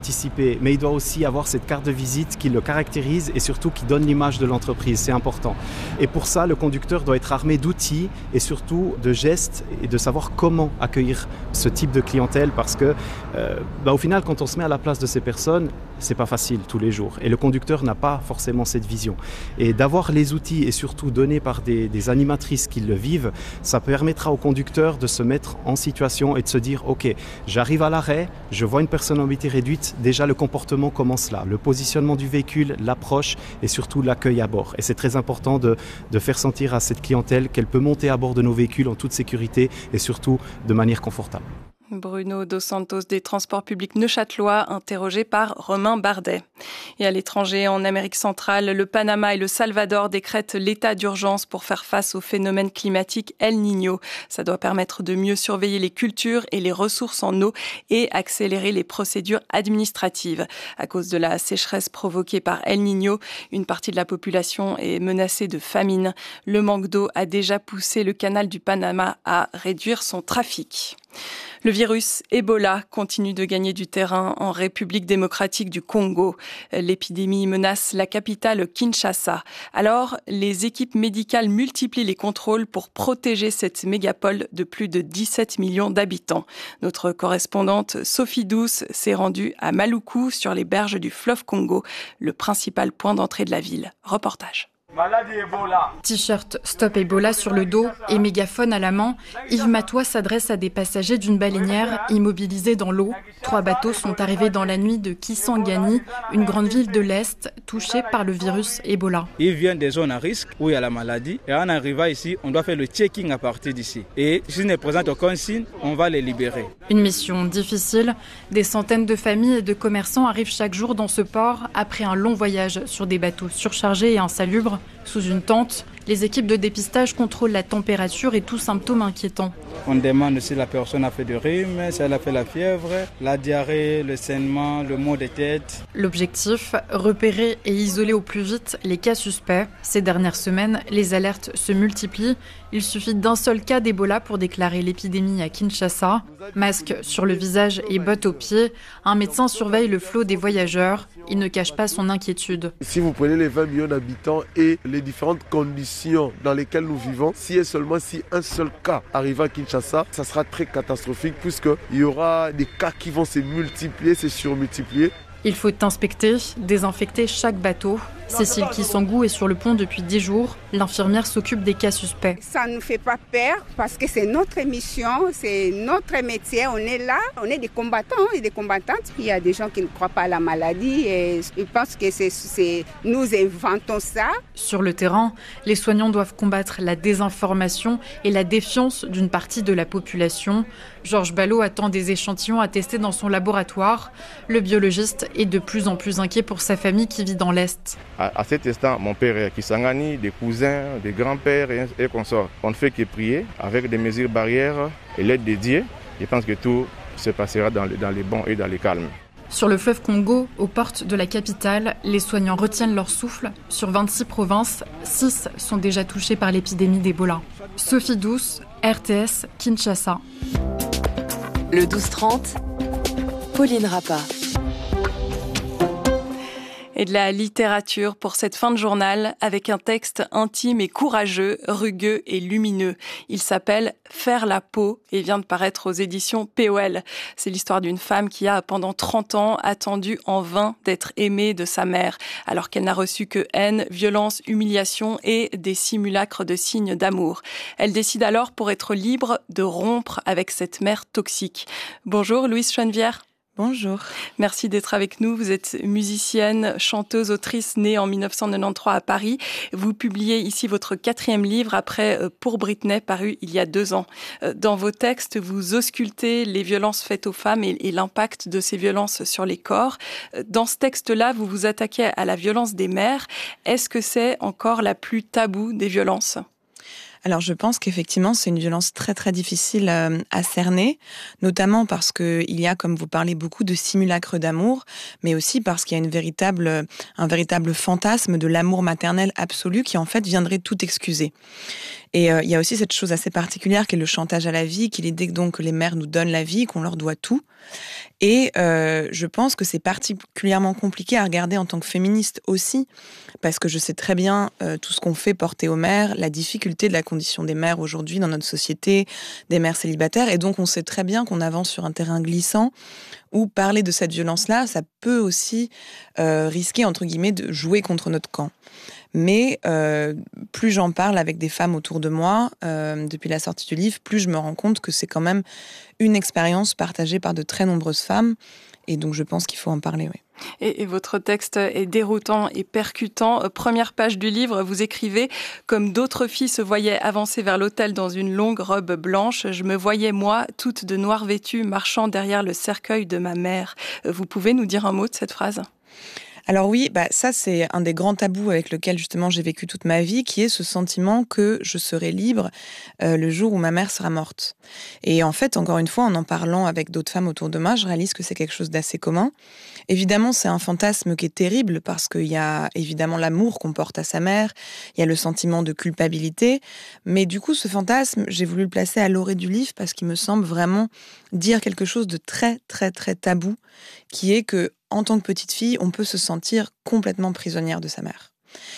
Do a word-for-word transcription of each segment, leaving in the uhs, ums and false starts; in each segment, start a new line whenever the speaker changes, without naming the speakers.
Anticiper, mais il doit aussi avoir cette carte de visite qui le caractérise et surtout qui donne l'image de l'entreprise, c'est important. Et pour ça, le conducteur doit être armé d'outils et surtout de gestes et de savoir comment accueillir ce type de clientèle parce que, euh, bah, au final, quand on se met à la place de ces personnes, c'est pas facile tous les jours et le conducteur n'a pas forcément cette vision. Et d'avoir les outils et surtout donnés par des, des animatrices qui le vivent, ça permettra au conducteur de se mettre en situation et de se dire « Ok, j'arrive à l'arrêt, je vois une personne en mobilité réduite, déjà le comportement commence là, le positionnement du véhicule, l'approche et surtout l'accueil à bord. Et c'est très important de, de faire sentir à cette clientèle qu'elle peut monter à bord de nos véhicules en toute sécurité et surtout de manière confortable.
Bruno Dos Santos des Transports publics neuchâtelois, interrogé par Romain Bardet. Et à l'étranger, en Amérique centrale, le Panama et le Salvador décrètent l'état d'urgence pour faire face au phénomène climatique El Niño. Ça doit permettre de mieux surveiller les cultures et les ressources en eau et accélérer les procédures administratives. À cause de la sécheresse provoquée par El Niño, une partie de la population est menacée de famine. Le manque d'eau a déjà poussé le canal du Panama à réduire son trafic. Le virus Ebola continue de gagner du terrain en République démocratique du Congo. L'épidémie menace la capitale Kinshasa. Alors, les équipes médicales multiplient les contrôles pour protéger cette mégapole de plus de dix-sept millions d'habitants. Notre correspondante Sophie Douce s'est rendue à Maluku sur les berges du fleuve Congo, le principal point d'entrée de la ville. Reportage.
Maladie Ebola.
T-shirt Stop Ebola sur le dos et mégaphone à la main, Yves Matois s'adresse à des passagers d'une baleinière immobilisés dans l'eau. Trois bateaux sont arrivés dans la nuit de Kisangani, une grande ville de l'Est touchée par le virus Ebola.
Ils viennent des zones à risque où il y a la maladie et en arrivant ici, on doit faire le checking à partir d'ici. Et s'ils ne présentent aucun signe, on va les libérer.
Une mission difficile. Des centaines de familles et de commerçants arrivent chaque jour dans ce port après un long voyage sur des bateaux surchargés et insalubres. Sous une tente, les équipes de dépistage contrôlent la température et tout symptôme inquiétant.
On demande si la personne a fait du rhume, si elle a fait la fièvre, la diarrhée, le saignement, le maux de tête.
L'objectif, repérer et isoler au plus vite les cas suspects. Ces dernières semaines, les alertes se multiplient. Il suffit d'un seul cas d'Ebola pour déclarer l'épidémie à Kinshasa. Masque sur le visage et bottes aux pieds, un médecin surveille le flot des voyageurs. Il ne cache pas son inquiétude.
Si vous prenez les vingt millions d'habitants et les différentes conditions dans lesquelles nous vivons, si et seulement si un seul cas arrive à Kinshasa, ça sera très catastrophique puisqu'il y aura des cas qui vont se multiplier, se surmultiplier.
Il faut inspecter, désinfecter chaque bateau. Cécile Kisangou est sur le pont depuis dix jours. L'infirmière s'occupe des cas suspects.
Ça ne nous fait pas peur parce que c'est notre mission, c'est notre métier. On est là, on est des combattants et des combattantes. Il y a des gens qui ne croient pas à la maladie et ils pensent que c'est, c'est, nous inventons ça.
Sur le terrain, les soignants doivent combattre la désinformation et la défiance d'une partie de la population. Georges Ballot attend des échantillons à tester dans son laboratoire. Le biologiste est de plus en plus inquiet pour sa famille qui vit dans l'Est.
À, à cet instant, mon père est à Kisangani, des cousins, des grands-pères et, et consorts. On ne fait que prier avec des mesures barrières et l'aide de Dieu. Je pense que tout se passera dans, le, dans les bons et dans les calmes.
Sur le fleuve Congo, aux portes de la capitale, les soignants retiennent leur souffle. Sur vingt-six provinces, six sont déjà touchées par l'épidémie d'Ebola. Sophie Douce, R T S, Kinshasa.
Le douze trente, Pauline Rappa.
Et de la littérature pour cette fin de journal avec un texte intime et courageux, rugueux et lumineux. Il s'appelle « Faire la peau » et vient de paraître aux éditions P O L. C'est l'histoire d'une femme qui a pendant trente ans attendu en vain d'être aimée de sa mère, alors qu'elle n'a reçu que haine, violence, humiliation et des simulacres de signes d'amour. Elle décide alors, pour être libre, de rompre avec cette mère toxique. Bonjour Louise Chenevière.
Bonjour.
Merci d'être avec nous. Vous êtes musicienne, chanteuse, autrice née en dix-neuf cent quatre-vingt-treize à Paris. Vous publiez ici votre quatrième livre après Pour Britney, paru il y a deux ans. Dans vos textes, vous auscultez les violences faites aux femmes et, et l'impact de ces violences sur les corps. Dans ce texte-là, vous vous attaquez à la violence des mères. Est-ce que c'est encore la plus taboue des violences ?
Alors je pense qu'effectivement c'est une violence très très difficile euh, à cerner, notamment parce que il y a, comme vous parlez, beaucoup de simulacres d'amour, mais aussi parce qu'il y a une véritable, un véritable fantasme de l'amour maternel absolu qui en fait viendrait tout excuser. Et euh, il y a aussi cette chose assez particulière qui est le chantage à la vie, qui est l'idée que donc les mères nous donnent la vie, qu'on leur doit tout. Et euh, je pense que c'est particulièrement compliqué à regarder en tant que féministe aussi, parce que je sais très bien euh, tout ce qu'on fait porter aux mères, la difficulté de la condition des mères aujourd'hui dans notre société, des mères célibataires, et donc on sait très bien qu'on avance sur un terrain glissant où parler de cette violence-là, ça peut aussi euh, risquer, entre guillemets, de jouer contre notre camp. Mais euh, plus j'en parle avec des femmes autour de moi, euh, depuis la sortie du livre, plus je me rends compte que c'est quand même une expérience partagée par de très nombreuses femmes. Et donc je pense qu'il faut en parler, oui.
Et, et votre texte est déroutant et percutant. Première page du livre, vous écrivez « Comme d'autres filles se voyaient avancer vers l'autel dans une longue robe blanche, je me voyais, moi, toute de noir vêtue, marchant derrière le cercueil de ma mère. » Vous pouvez nous dire un mot de cette phrase ?
Alors oui, bah ça c'est un des grands tabous avec lequel justement j'ai vécu toute ma vie, qui est ce sentiment que je serai libre euh, le jour où ma mère sera morte. Et en fait, encore une fois, en en parlant avec d'autres femmes autour de moi, je réalise que c'est quelque chose d'assez commun. Évidemment, c'est un fantasme qui est terrible parce qu'il y a évidemment l'amour qu'on porte à sa mère, il y a le sentiment de culpabilité, mais du coup, ce fantasme, j'ai voulu le placer à l'orée du livre parce qu'il me semble vraiment dire quelque chose de très, très, très tabou, qui est que en tant que petite fille, on peut se sentir complètement prisonnière de sa mère.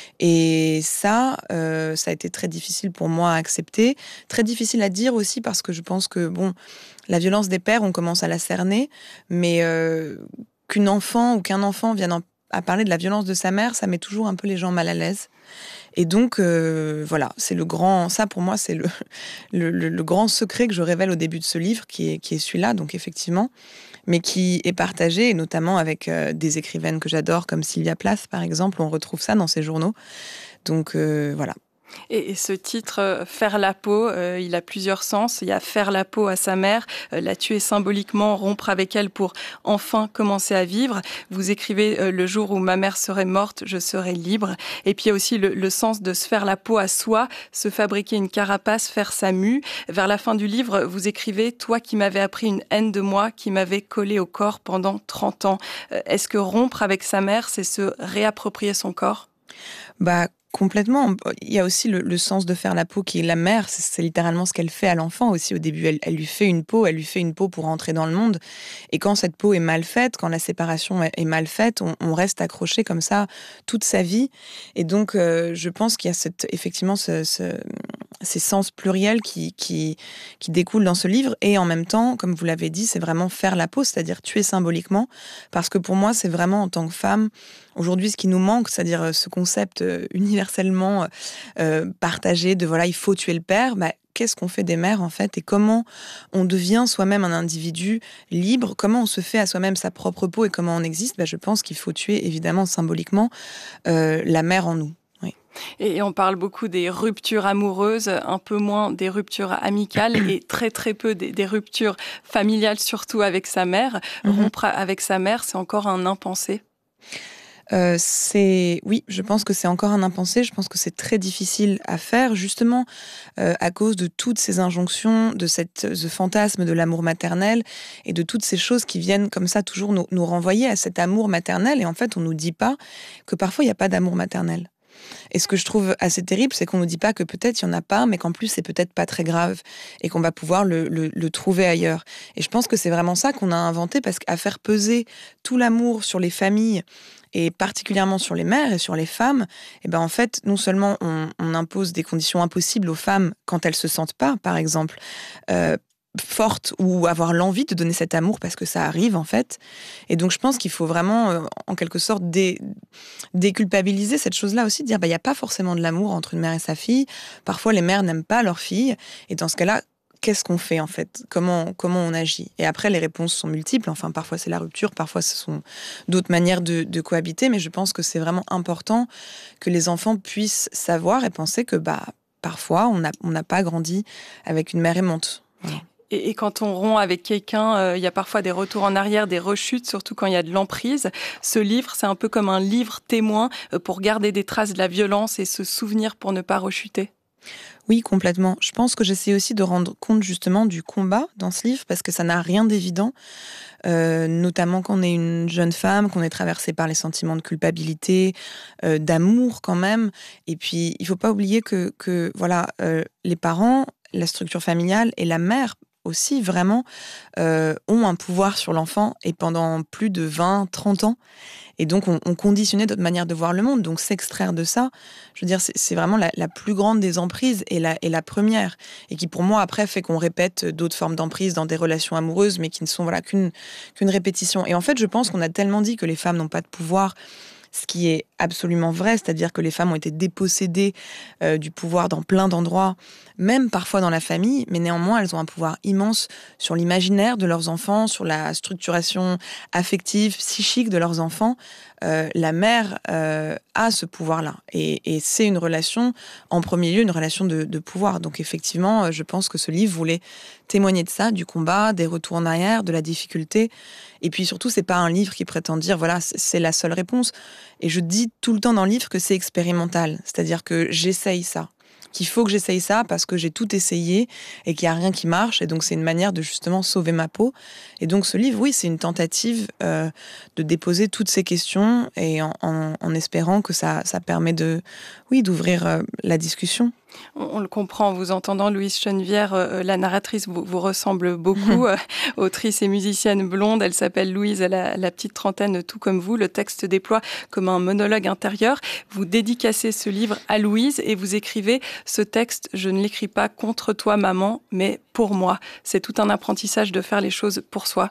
Et ça, euh, ça a été très difficile pour moi à accepter, très difficile à dire aussi parce que je pense que, bon, la violence des pères, on commence à la cerner, mais euh, qu'une enfant ou qu'un enfant vienne en, à parler de la violence de sa mère, ça met toujours un peu les gens mal à l'aise. Et donc, euh, voilà, c'est le grand, ça pour moi, c'est le, le, le, le grand secret que je révèle au début de ce livre, qui est, qui est celui-là, donc effectivement, mais qui est partagé, et notamment avec euh, des écrivaines que j'adore, comme Sylvia Plath, par exemple, on retrouve ça dans ses journaux. Donc, euh, voilà.
Et, et ce titre, euh, « Faire la peau euh, », il a plusieurs sens. Il y a faire la peau à sa mère, euh, la tuer symboliquement, rompre avec elle pour enfin commencer à vivre. Vous écrivez euh, « Le jour où ma mère serait morte, je serai libre ». Et puis il y a aussi le, le sens de se faire la peau à soi, se fabriquer une carapace, faire sa mue. Vers la fin du livre, vous écrivez « Toi qui m'avais appris une haine de moi, qui m'avait collé au corps pendant trente ans euh, ». Est-ce que rompre avec sa mère, c'est se réapproprier son corps ?
Bah, complètement. Il y a aussi le, le sens de faire la peau qui est la mère. C'est, c'est littéralement ce qu'elle fait à l'enfant aussi au début. Elle, elle lui fait une peau, elle lui fait une peau pour entrer dans le monde. Et quand cette peau est mal faite, quand la séparation est, est mal faite, on, on reste accroché comme ça toute sa vie. Et donc, euh, je pense qu'il y a cette, effectivement ce, ce, ces sens pluriels qui, qui, qui découlent dans ce livre. Et en même temps, comme vous l'avez dit, c'est vraiment faire la peau, c'est-à-dire tuer symboliquement. Parce que pour moi, c'est vraiment en tant que femme, aujourd'hui, ce qui nous manque, c'est-à-dire ce concept universellement euh, partagé de voilà, il faut tuer le père. Bah, qu'est-ce qu'on fait des mères en fait et comment on devient soi-même un individu libre, comment on se fait à soi-même sa propre peau et comment on existe. Bah, je pense qu'il faut tuer évidemment symboliquement euh, la mère en nous. Oui.
Et on parle beaucoup des ruptures amoureuses, un peu moins des ruptures amicales et très très peu des, des ruptures familiales, surtout avec sa mère. Mm-hmm. Rompre avec sa mère, c'est encore un impensé.
Euh, c'est oui, je pense que c'est encore un impensé. Je pense que c'est très difficile à faire, justement euh, à cause de toutes ces injonctions, de cette, ce fantasme de l'amour maternel et de toutes ces choses qui viennent comme ça toujours nous, nous renvoyer à cet amour maternel. Et en fait, on nous dit pas que parfois il n'y a pas d'amour maternel. Et ce que je trouve assez terrible, c'est qu'on nous dit pas que peut-être il y en a pas, mais qu'en plus c'est peut-être pas très grave et qu'on va pouvoir le, le, le trouver ailleurs. Et je pense que c'est vraiment ça qu'on a inventé, parce qu'à faire peser tout l'amour sur les familles et particulièrement sur les mères et sur les femmes, et ben en fait, non seulement on, on impose des conditions impossibles aux femmes quand elles se sentent pas, par exemple, euh, forte ou avoir l'envie de donner cet amour parce que ça arrive en fait. Et donc je pense qu'il faut vraiment euh, en quelque sorte dé- déculpabiliser cette chose-là aussi, dire bah il y a pas forcément de l'amour entre une mère et sa fille. Parfois les mères n'aiment pas leur fille et dans ce cas-là, qu'est-ce qu'on fait en fait ? Comment comment on agit ? Et après les réponses sont multiples. Enfin parfois c'est la rupture, parfois ce sont d'autres manières de, de cohabiter. Mais je pense que c'est vraiment important que les enfants puissent savoir et penser que bah parfois on n'a on n'a pas grandi avec une mère aimante. Voilà.
Et, et quand on rompt avec quelqu'un, euh, il y a parfois des retours en arrière, des rechutes, surtout quand il y a de l'emprise. Ce livre, c'est un peu comme un livre témoin euh, pour garder des traces de la violence et se souvenir pour ne pas rechuter.
Oui, complètement. Je pense que j'essaie aussi de rendre compte justement du combat dans ce livre parce que ça n'a rien d'évident, euh, notamment quand on est une jeune femme, qu'on est traversée par les sentiments de culpabilité, euh, d'amour quand même. Et puis, il ne faut pas oublier que, que voilà, euh, les parents, la structure familiale et la mère aussi vraiment euh, ont un pouvoir sur l'enfant et pendant plus de vingt, trente ans. Et donc, on, on conditionnait notre manière de voir le monde. Donc, s'extraire de ça, je veux dire, c'est, c'est vraiment la, la plus grande des emprises et la, et la première. Et qui, pour moi, après, fait qu'on répète d'autres formes d'emprise dans des relations amoureuses, mais qui ne sont voilà, qu'une, qu'une répétition. Et en fait, je pense qu'on a tellement dit que les femmes n'ont pas de pouvoir, ce qui est absolument vrai, c'est-à-dire que les femmes ont été dépossédées euh, du pouvoir dans plein d'endroits, même parfois dans la famille, mais néanmoins, elles ont un pouvoir immense sur l'imaginaire de leurs enfants, sur la structuration affective, psychique de leurs enfants. Euh, la mère euh, a ce pouvoir-là. Et, et c'est une relation, en premier lieu, une relation de, de pouvoir. Donc effectivement, je pense que ce livre voulait témoigner de ça, du combat, des retours en arrière, de la difficulté. Et puis surtout, c'est pas un livre qui prétend dire, voilà, c'est la seule réponse. Et je dis tout le temps dans le livre que c'est expérimental. C'est-à-dire que j'essaye ça. Qu'il faut que j'essaye ça parce que j'ai tout essayé et qu'il n'y a rien qui marche. Et donc, c'est une manière de justement sauver ma peau. Et donc, ce livre, oui, c'est une tentative euh, de déposer toutes ces questions et en, en, en espérant que ça, ça permet de, oui, d'ouvrir euh, la discussion.
On, on le comprend en vous entendant, Louise Chenevière, euh, la narratrice vous, vous ressemble beaucoup. euh, autrice et musicienne blonde, elle s'appelle Louise, elle a la petite trentaine, tout comme vous. Le texte déploie comme un monologue intérieur. Vous dédicacez ce livre à Louise et vous écrivez « Ce texte, je ne l'écris pas contre toi, maman, mais pour moi ». C'est tout un apprentissage de faire les choses pour soi.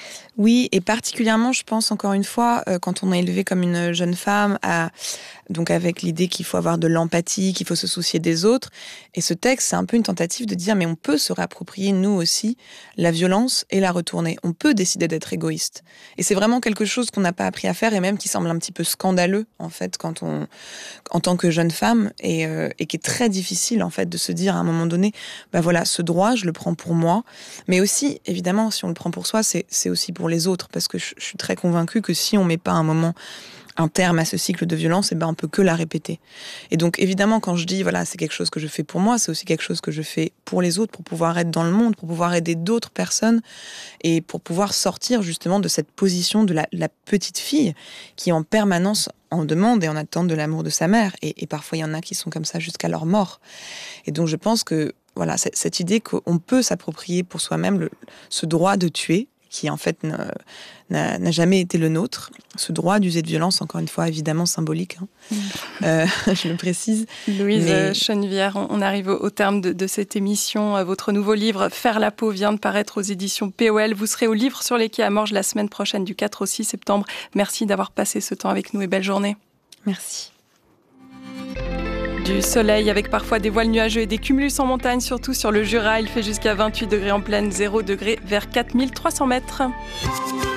Oui, et particulièrement, je pense, encore une fois, euh, quand on est élevé comme une jeune femme, à, donc avec l'idée qu'il faut avoir de l'empathie, qu'il faut se soucier des autres. Et ce texte, c'est un peu une tentative de dire, mais on peut se réapproprier, nous aussi, la violence et la retourner. On peut décider d'être égoïste. Et c'est vraiment quelque chose qu'on n'a pas appris à faire et même qui semble un petit peu scandaleux, en fait, quand on, en tant que jeune femme, et, euh, et qui est très difficile, en fait, de se dire à un moment donné, ben voilà, ce droit, je le prends pour moi. Mais aussi, évidemment, si on le prend pour soi, c'est, c'est aussi pour les autres, parce que je, je suis très convaincue que si on met pas un moment, un terme à ce cycle de violence, eh ben on peut que la répéter. Et donc évidemment, quand je dis voilà, c'est quelque chose que je fais pour moi, c'est aussi quelque chose que je fais pour les autres, pour pouvoir être dans le monde, pour pouvoir aider d'autres personnes et pour pouvoir sortir justement de cette position de la, la petite fille qui en permanence en demande et en attente de l'amour de sa mère. Et, et parfois il y en a qui sont comme ça jusqu'à leur mort. Et donc je pense que voilà, cette, cette idée qu'on peut s'approprier pour soi-même le, ce droit de tuer, qui en fait n'a, n'a, n'a jamais été le nôtre. Ce droit d'user de violence, encore une fois, évidemment symbolique, hein. mmh. euh, je le précise.
Louise
Mais...
Chenevière, on arrive au terme de, de cette émission. Votre nouveau livre, Faire la peau, vient de paraître aux éditions P O L. Vous serez au Livre sur les quais à Morges la semaine prochaine, du quatre au six septembre. Merci d'avoir passé ce temps avec nous et belle journée.
Merci.
Du soleil avec parfois des voiles nuageux et des cumulus en montagne, surtout sur le Jura. Il fait jusqu'à vingt-huit degrés en plaine, zéro degré vers quatre mille trois cents mètres.